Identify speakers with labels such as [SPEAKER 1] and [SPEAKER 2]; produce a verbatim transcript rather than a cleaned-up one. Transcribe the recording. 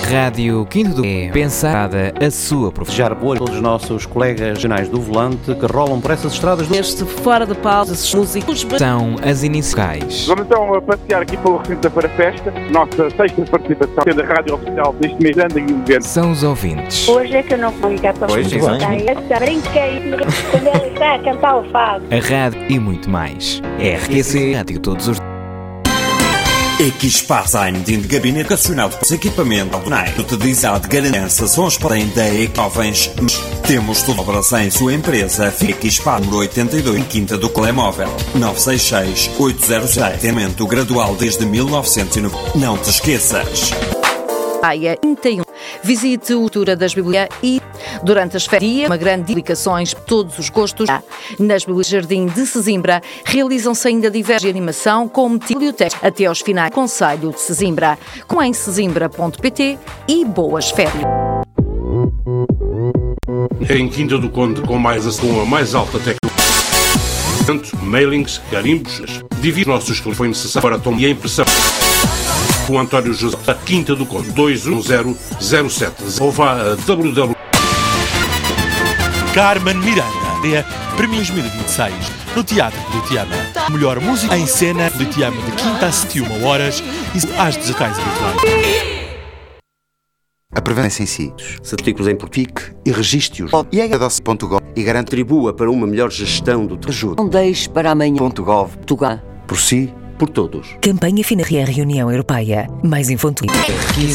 [SPEAKER 1] Rádio Quinto do é pensada a sua profissão.
[SPEAKER 2] Desejar boas a todos os nossos colegas regionais do volante que rolam por essas estradas. Do...
[SPEAKER 3] Este fora de pausa, esses músicos.
[SPEAKER 1] São as iniciais.
[SPEAKER 4] Vamos então a passear aqui pelo recinto da Feira Festa. Nossa sexta participação, sendo a rádio oficial deste mês grande em evento.
[SPEAKER 1] São os ouvintes.
[SPEAKER 5] Hoje é que eu não vou ligar para
[SPEAKER 1] pois,
[SPEAKER 5] o essa brinquei quando ela está a cantar o fado.
[SPEAKER 1] A rádio e muito mais. R Q C Rádio todos os
[SPEAKER 6] Equipar Design de Gabinete Educacional de Equipamento utilizado de garantia sons para da Ecovens. Temos toda a obra em sua empresa. Equipar número oitenta e dois, Quinta do Telemóvel. nove seis seis, oito zero seis. Tratamento gradual desde mil novecentos e noventa. Não te esqueças.
[SPEAKER 7] Praia trinta e um. Visite a altura das bibliotecas e, durante as férias, uma grande publicações por todos os gostos. Nas bibliotecas Jardim de Sesimbra, realizam-se ainda diversas animação como bibliotecas até aos finais do Conselho de Sesimbra, com em sesimbra ponto pt e boas férias.
[SPEAKER 8] Em Quinta do Conde, com mais ação, a mais alta tecnologia, mailings, carimbos, divide nossos que foi necessário para a toma e a impressão. O António José, Quinta do Conde, dois um zero zero sete, ou vá a www.
[SPEAKER 9] Carmen Miranda, é Prémio dois mil e vinte e seis, no Teatro de Litiama. Melhor música em cena, Litiama de quinta às vinte e uma horas e às dezasseis habituais.
[SPEAKER 10] A prevenção em si. Certículos em Fique e registre-os. E é doce ponto gov e garante contribua para uma melhor gestão do ajuda.
[SPEAKER 11] Não deixe para amanhã.
[SPEAKER 10] .gov. Por si, por todos.
[SPEAKER 12] Campanha F N R R União Europeia. Mais informações.